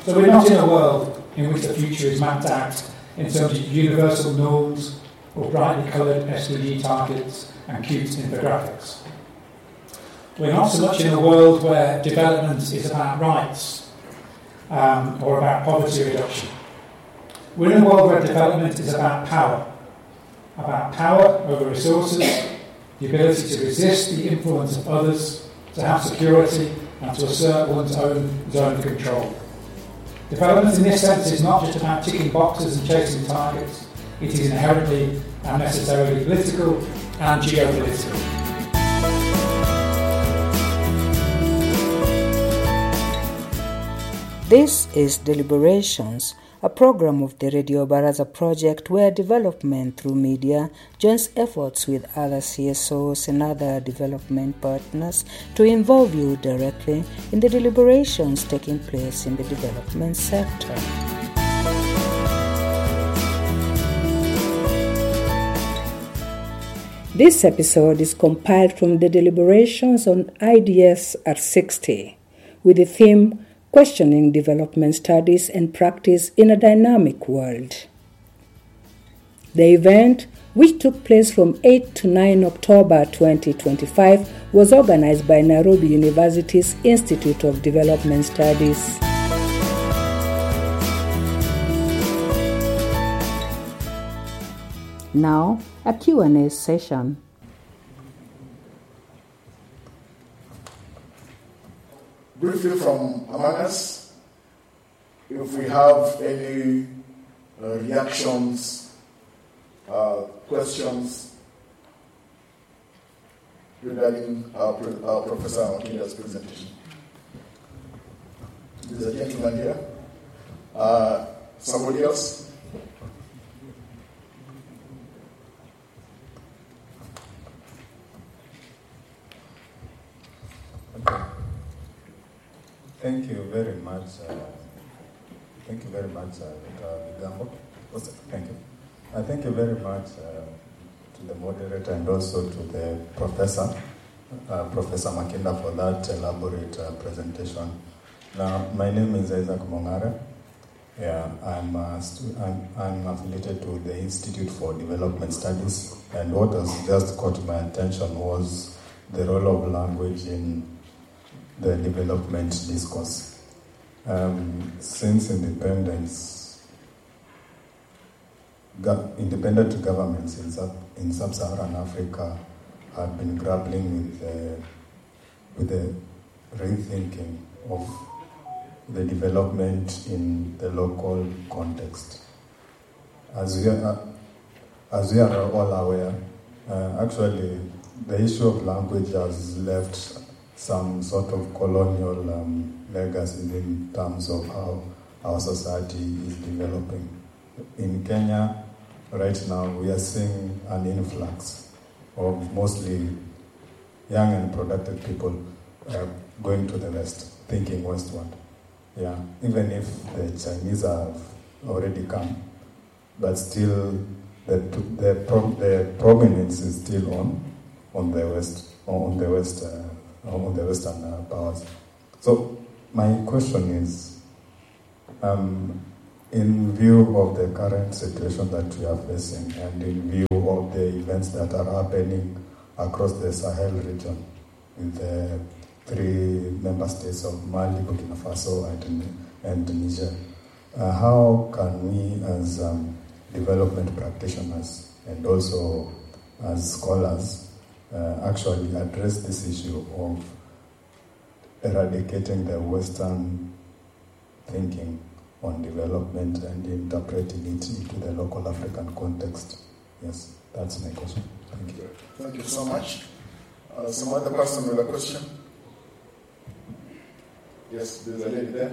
So we're not in a world in which the future is mapped out in terms of universal norms or brightly coloured SDG targets and cute infographics. We're not so much in a world where development is about rights or about poverty reduction. We're in a world where development is about power over resources, the ability to resist the influence of others, to have security, and to assert one's own zone of control. Development in this sense is not just about ticking boxes and chasing targets. It is inherently and necessarily political and geopolitical. This is Deliberations, a program of the Radio Baraza project where development through media joins efforts with other CSOs and other development partners to involve you directly in the deliberations taking place in the development sector. This episode is compiled from the deliberations on IDS R60 with the theme Questioning Development Studies and Practice in a Dynamic World. The event, which took place from 8 to 9 October 2025, was organized by Nairobi University's Institute of Development Studies. Now, a Q&A session. Briefly from among us, if we have any reactions, questions regarding Professor Makinda's presentation. There's a gentleman here. Somebody else? Thank you very much. Thank you very much, Bigambo. Thank you. Thank you very much to the moderator and also to the professor, Professor Makinda, for that elaborate presentation. Now, my name is Isaac Mongare. Yeah, I'm affiliated to the Institute for Development Studies, and what has just caught my attention was the role of language in the development discourse. Since independence, independent governments in sub-Saharan Africa have been grappling with the rethinking of the development in the local context. As we are all aware, actually the issue of language has left some sort of colonial legacy in terms of how our society is developing. In Kenya, right now, we are seeing an influx of mostly young and productive people going to the West, thinking westward. Yeah, even if the Chinese have already come, but still the prominence is still on the West, on the Western powers. So my question is, in view of the current situation that we are facing and in view of the events that are happening across the Sahel region with the 3 member states of Mali, Burkina Faso and Niger, how can we as development practitioners and also as scholars actually address this issue of eradicating the Western thinking on development and interpreting it into the local African context? Yes, that's my question. Thank you. Thank you so much. Some other person with a question? Yes, there's a lady there.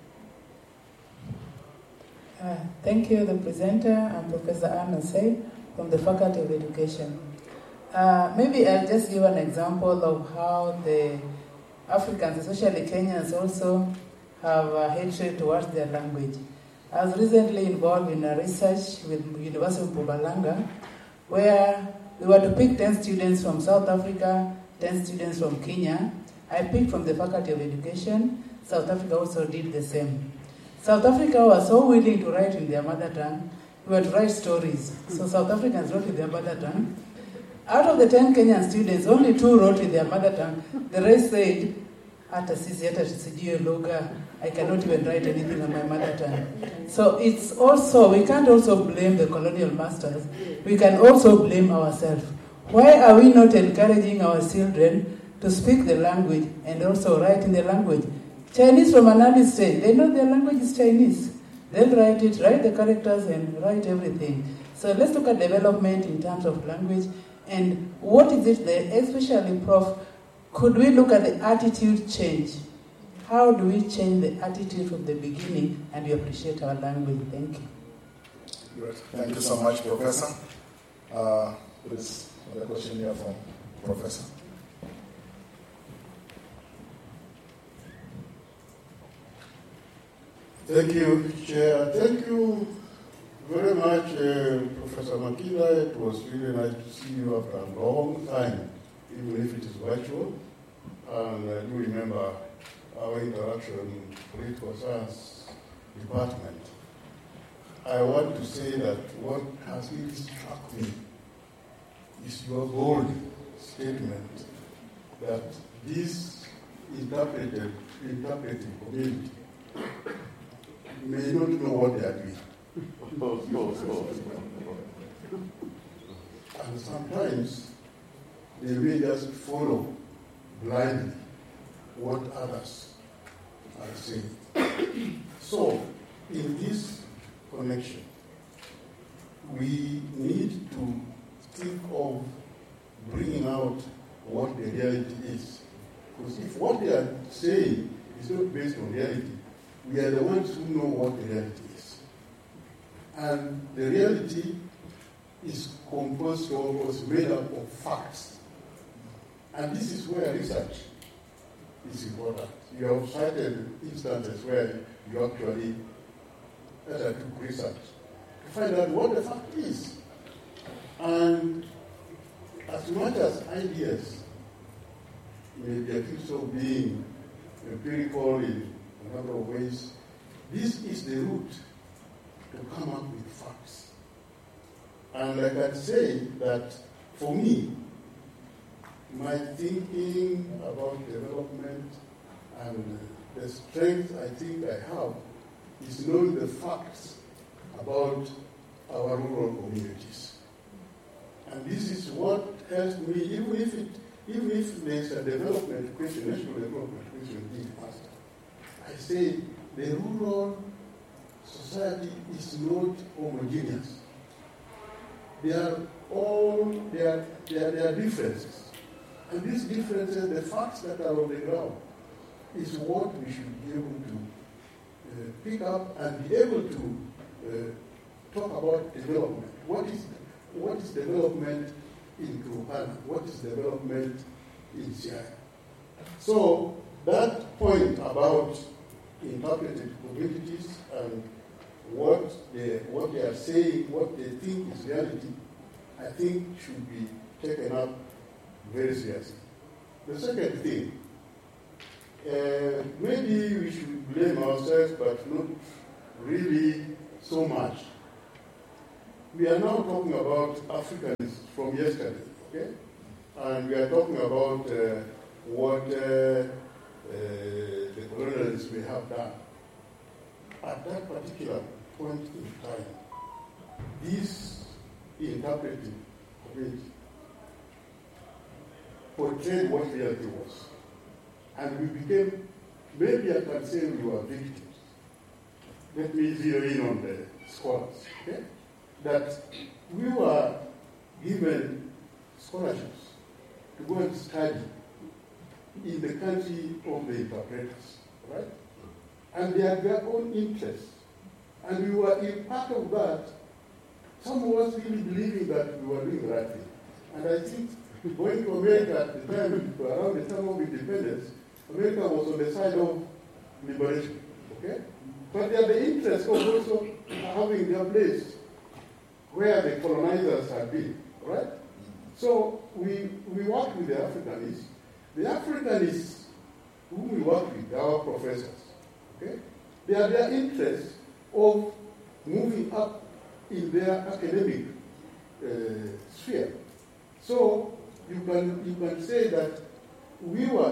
Thank you, the presenter. I'm Professor Anna Say from the Faculty of Education. Maybe I'll just give an example of how the Africans, especially Kenyans, also have a hatred towards their language. I was recently involved in a research with University of Mpumalanga, where we were to pick 10 students from South Africa, 10 students from Kenya. I picked from the Faculty of Education. South Africa also did the same. South Africa was so willing to write in their mother tongue. We were to write stories. So South Africans wrote in their mother tongue. Out of the 10 Kenyan students, only 2 wrote in their mother tongue. The rest said, hata sisi hata sijui lugha, I cannot even write anything on my mother tongue. So it's also, we can't also blame the colonial masters. We can also blame ourselves. Why are we not encouraging our children to speak the language and also write in the language? Chinese from an early stage, they know their language is Chinese. They'll write it, write the characters and write everything. So let's look at development in terms of language. And what is it there, especially Prof, could we look at the attitude change? How do we change the attitude from the beginning and we appreciate our language? Thank you. Good. Thank you so much, Professor. Please, another question here from Professor. Thank you, Chair. Thank you very much, Professor Makila. It was really nice to see you after a long time, even if it is virtual. And I do remember our interaction in political science department. I want to say that what has really struck me is your bold statement that this interpreting community may not know what they are doing. And sometimes they may just follow blindly what others are saying. So, in this connection, we need to think of bringing out what the reality is. Because if what they are saying is not based on reality, we are the ones who know what the reality is. And the reality is composed or was made up of facts. And this is where research is important. You have cited instances where you actually took research to find out what the fact is. And as much as ideas may be accused of being empirical in a number of ways, this is the route to come up with facts. And I can say that for me, my thinking about development and the strength I think I have is knowing the facts about our rural communities. And this is what helps me, even if there's a development question, national development question being asked, I say the rural society is not homogeneous. There are differences. And these differences, the facts that are on the ground, is what we should be able to pick up and be able to talk about development. What is development in Turkana? What is development in Siaya? So that point about interpreted communities and what they are saying, what they think is reality, I think should be taken up very seriously. The second thing, maybe we should blame ourselves, but not really so much. We are now talking about Africans from yesterday, okay? And we are talking about what the colonialists may have done. At that particular point in time, this interpreting community portrayed what reality was. And we became, maybe I can say we were victims. Let me zero in on the scholars, okay? That we were given scholarships to go and study in the country of the interpreters, right? And they had their own interests. And we were in part of that, some of us really believing that we were doing the right thing. And I think going to America at the time, around the time of independence, America was on the side of liberation, okay? But they had the interest of also having their place where the colonizers had been, right? So we worked with the Africanists. The Africanists whom we worked with, our professors, okay? They are their interests of moving up in their academic sphere. So you can say that we were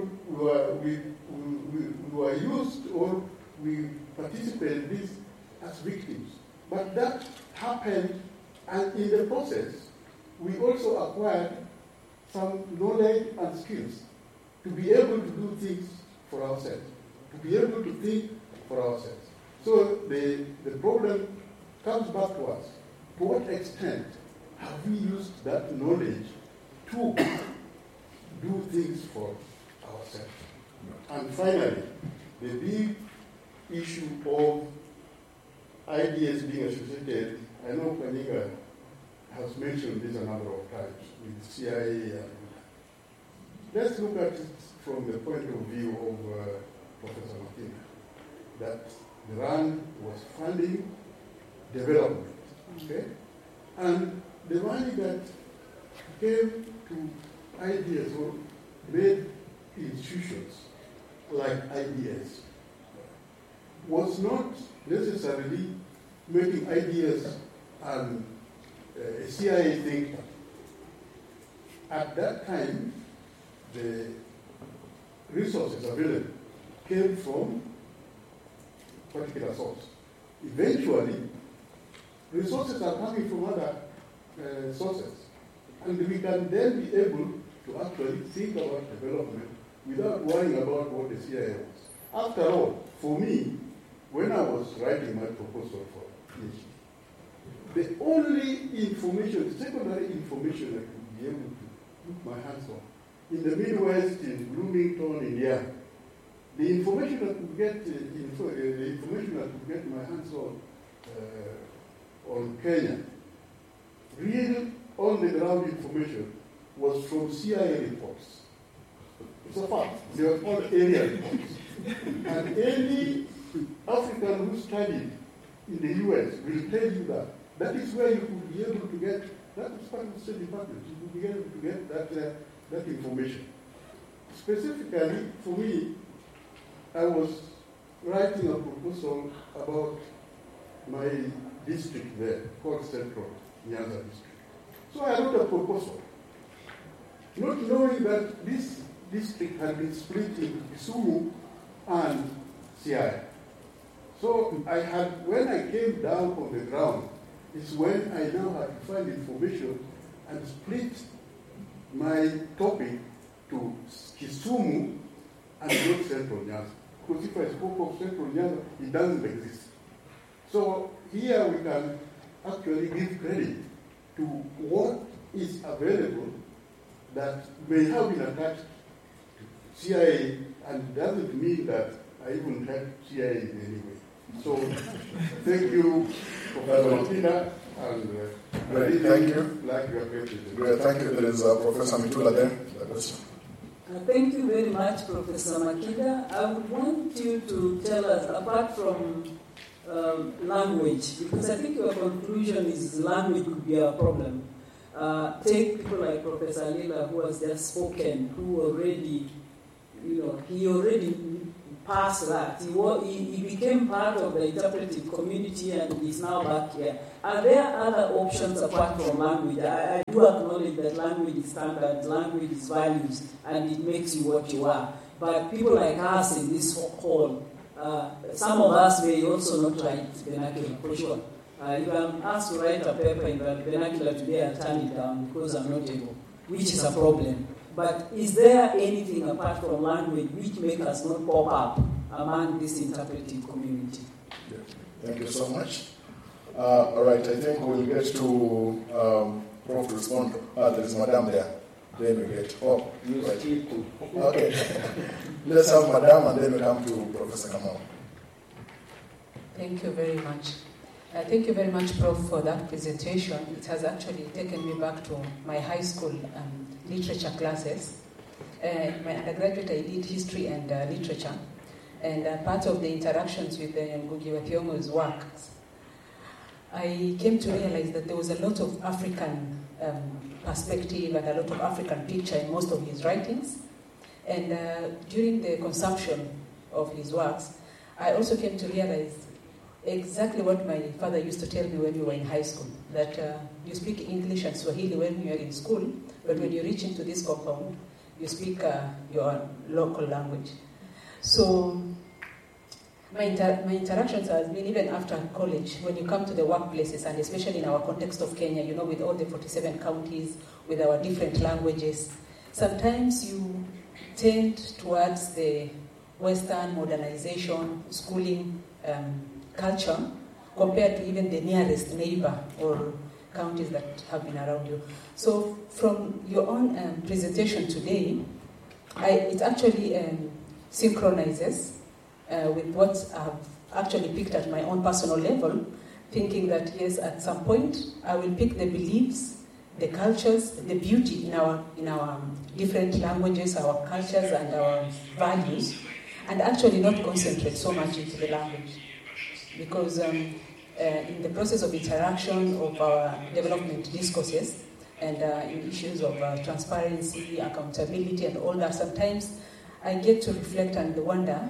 used or we participated in this as victims. But that happened, and in the process, we also acquired some knowledge and skills to be able to do things for ourselves, to be able to think for ourselves. So the problem comes back to us. To what extent have we used that knowledge to do things for ourselves? And finally, the big issue of ideas being associated, I know Paniga has mentioned this a number of times with CIA. Let's look at it from the point of view of Professor Makinda, that the RAND was funding development, okay? And the money that came to ideas or made institutions like IDS was not necessarily making ideas and a CIA think tank. At that time, the resources available came from a particular source. Eventually, resources are coming from other sources, and we can then be able to actually think about development without worrying about what the CIA was. After all, for me, when I was writing my proposal for PhD, the only information, secondary information I could be able to put my hands on, in the Midwest, in Bloomington, Indiana, the information I could get, the information I could get my hands on Kenya, real on-the-ground information was from CIA reports. It's a fact. They were called area reports. And any African who studied in the US will tell you that. That is where you could be able to get, that was part of the State Department, you could be able to get that information. Specifically, for me, I was writing a proposal about my district there, called Central Nyanza District. So I wrote a proposal, not knowing that this district had been split into Kisumu and Siaya. So when I came down on the ground, is when I now had to find information and split my topic to Kisumu and not Central Nyanza. Because if I spoke of Central Nyanza, it doesn't exist. So here we can actually give credit to what is available that may have been attached to CIA, and it doesn't mean that I even had CIA in any way. So, thank you, Professor Makinda, and Great, thank you. Like your question. Great, thank you. There is Professor Mitula there. The question. Thank you very much, Professor Makinda. I would want you to tell us, apart from language, because I think your conclusion is language could be a problem. Take people like Professor Lila, who has just spoken, who already, he already passed that. He became part of the interpretive community and is now back here. Are there other options apart from language? I do acknowledge that language is standard, language is values, and it makes you what you are. But people like us in this hall, some of us may also not write vernacular, for sure. If I'm asked to write a paper in vernacular today, I'll turn it down because I'm not able, which is a problem. But is there anything apart from language which makes us not pop up among this interpretive community? Yeah. Thank you so much. All right, I think we'll get to Prof to respond. There is Madam there. Then we get. Oh, you right. still could. Okay. Let's have Madam and then we come to Professor Kamau. Thank you very much. Thank you very much, Prof, for that presentation. It has actually taken me back to my high school literature classes. My undergraduate, I did history and literature. And part of the interactions with Ngugi wa Thiong'o's work, I came to realize that there was a lot of African perspective and a lot of African picture in most of his writings. And during the consumption of his works, I also came to realize exactly what my father used to tell me when we were in high school, that you speak English and Swahili when you are in school, but when you reach into this compound, you speak your local language. So my interactions has been, even after college, when you come to the workplaces, and especially in our context of Kenya, you know, with all the 47 counties, with our different languages, sometimes you tend towards the Western modernization, schooling culture, compared to even the nearest neighbor or counties that have been around you. So from your own presentation today, it actually synchronizes with what I've actually picked at my own personal level, thinking that yes, at some point I will pick the beliefs, the cultures, the beauty in our different languages, our cultures and our values, and actually not concentrate so much into the language. Because in the process of interaction of our development discourses and in issues of transparency, accountability and all that, sometimes I get to reflect and wonder,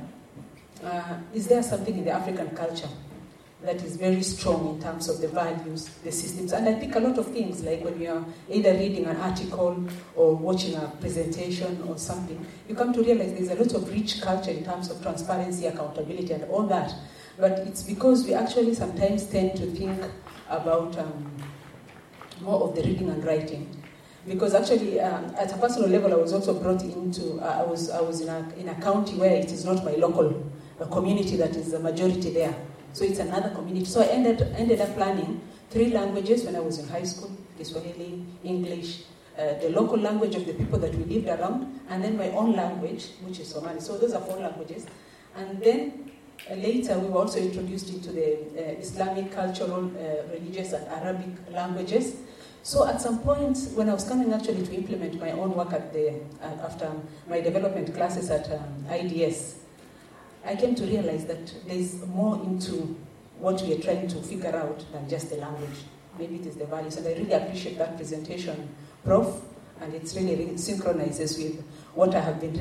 is there something in the African culture that is very strong in terms of the values, the systems? And I pick a lot of things, like when you're either reading an article or watching a presentation or something, you come to realize there's a lot of rich culture in terms of transparency, accountability and all that. But it's because we actually sometimes tend to think about more of the reading and writing. Because actually, at a personal level, I was also brought into, I was in a county where it is not my local community that is the majority there. So it's another community. So I ended up learning 3 languages when I was in high school: Kiswahili, English, the local language of the people that we lived around, and then my own language, which is Somali. So those are 4 languages. And then later we were also introduced into the Islamic, cultural, religious and Arabic languages. So at some point, when I was coming actually to implement my own work after my development classes at IDS, I came to realize that there's more into what we are trying to figure out than just the language. Maybe it is the values. And I really appreciate that presentation, Prof. And it's really synchronizes with what I have been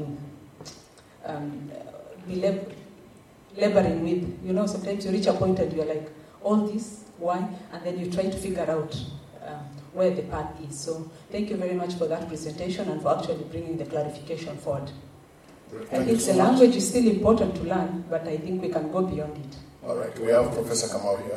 laboring with. You know, sometimes you reach a point and you're like, all this, why? And then you try to figure out where the path is. So thank you very much for that presentation and for actually bringing the clarification forward. I think the language is still important to learn, but I think we can go beyond it. All right, we have Professor Kamau here.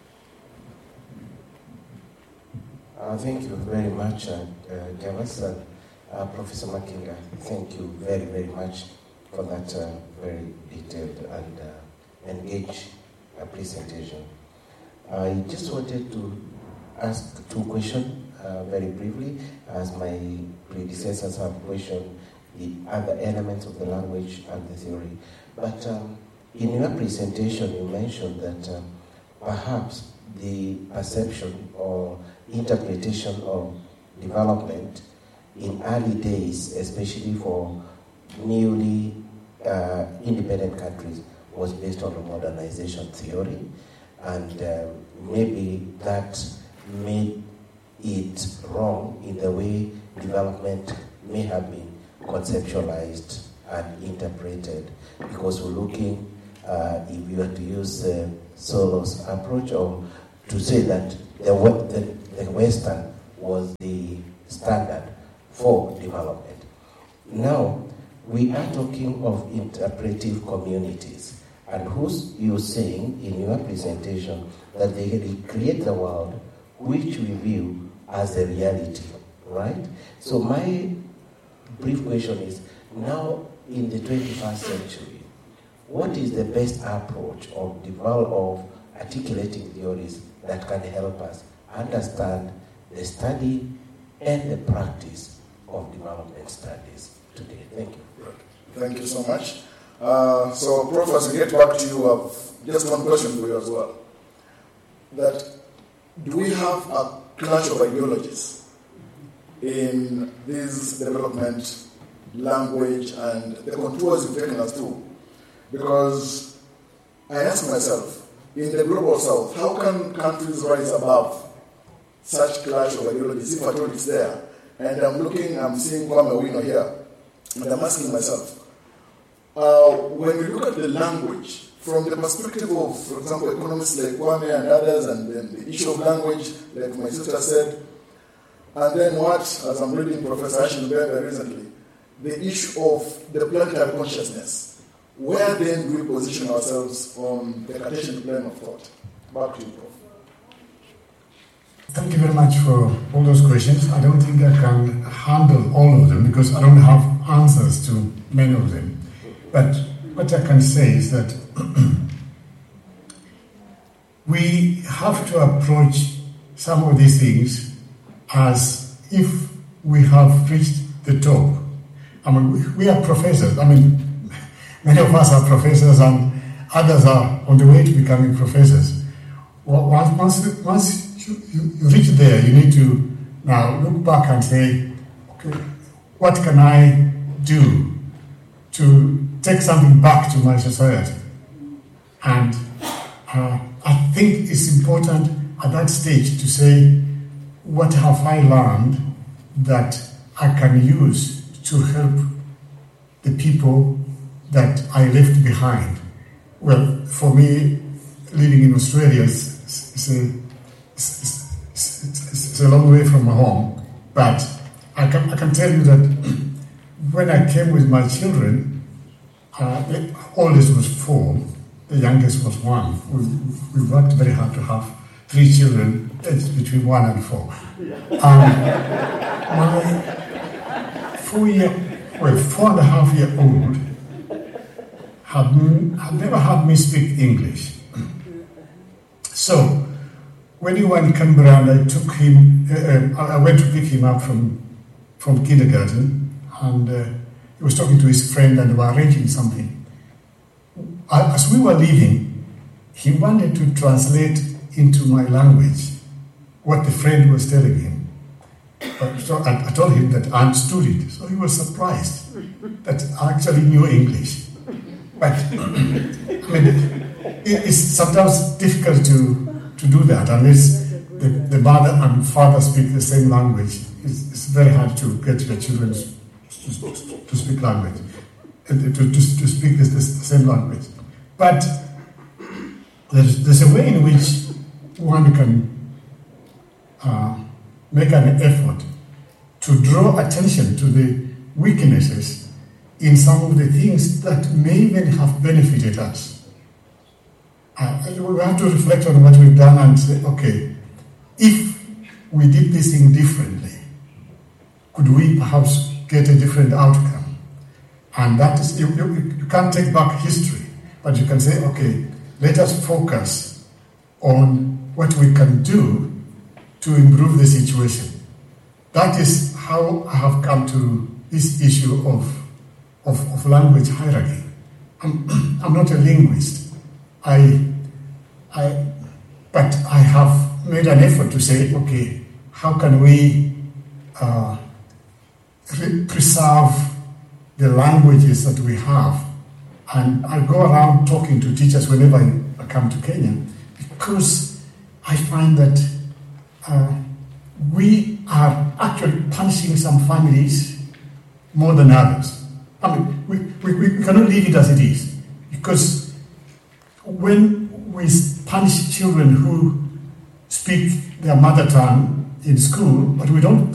Thank you very much, Gavas. Professor Makinga, thank you very, very much for that very detailed and engaged presentation. I just wanted to ask 2 questions very briefly, as my predecessors have questioned the other elements of the language and the theory. But in your presentation, you mentioned that perhaps the perception or interpretation of development in early days, especially for newly independent countries, was based on a modernization theory, and maybe that made it wrong in the way development may have been conceptualized and interpreted, because we're looking, if you were to use Solo's approach, or to say that the Western was the standard for development. Now, we are talking of interpretive communities, and you're saying in your presentation that they create the world which we view as a reality, right? So my brief question is, now in the 21st century, what is the best approach of articulating theories that can help us understand the study and the practice of development studies today? Thank you. Right. Thank you so much. So, Prof, as we get back to you, just one question for you as well. That, do we have a clash of ideologies in this development, language, and the contours you've taken us through? Because I ask myself, in the global south, how can countries rise above such clash of ideologies if at all it's there? And I'm seeing Kwame Owino here, and I'm asking myself, when we look at the language, from the perspective of, for example, economists like Kwame and others, and then the issue of language, like my sister said, and then what, as I'm reading Professor Ashley Bebe recently, the issue of the planetary consciousness. Where then do we position ourselves on the Cartesian plane of thought? Back to you, Prof. Thank you very much for all those questions. I don't think I can handle all of them because I don't have answers to many of them. But what I can say is that we have to approach some of these things as if we have reached the top. I mean, we are professors. I mean, many of us are professors and others are on the way to becoming professors. Once you reach there, you need to now look back and say, okay, what can I do to take something back to my society? And I think it's important at that stage to say, what have I learned that I can use to help the people that I left behind? Well, for me, living in Australia is a long way from home, but I can tell you that when I came with my children, the oldest was 4, the youngest was 1. We worked very hard to have 3 children, aged between 1 and 4. My 4.5-year-old had never heard me speak English. So, when he was in Canberra, and I took him, I went to pick him up from kindergarten, and he was talking to his friend, and they were arranging something. As we were leaving, he wanted to translate into my language what the friend was telling him. So I told him that I understood it, so he was surprised that I actually knew English. But I mean, it's sometimes difficult to do that unless the mother and father speak the same language. It's very hard to get your children to speak language, to speak the same language. But there's a way in which one can make an effort to draw attention to the weaknesses in some of the things that may even have benefited us. We have to reflect on what we've done and say, okay, if we did this thing differently, could we perhaps get a different outcome? And that is, you can't take back history, but you can say, okay, let us focus on what we can do to improve the situation. That is how I have come to this issue of language hierarchy. I'm not a linguist. But I have made an effort to say, okay, how can we preserve the languages that we have? And I go around talking to teachers whenever I come to Kenya, because I find that we are actually punishing some families more than others. I mean, we cannot leave it as it is, because when we punish children who speak their mother tongue in school, but we don't